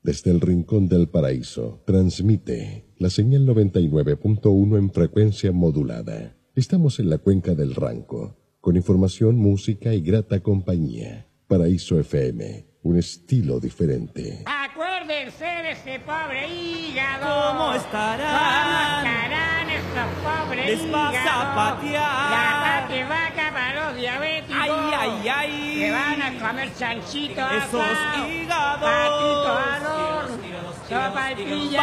desde el rincón del paraíso, transmite la señal 99.1 en frecuencia modulada. Estamos en la cuenca del Ranco, con información, música y grata compañía. Paraíso FM, un estilo diferente. Acuérdense de ese pobre hígado. ¿Cómo estarán? ¿Cómo estarán esos pobres Les vas hígados? a patear. La pate vaca para los diabéticos. Ay, ay, ay. Que van a comer chanchito Esos asado, hígados. patito al horno, sopa al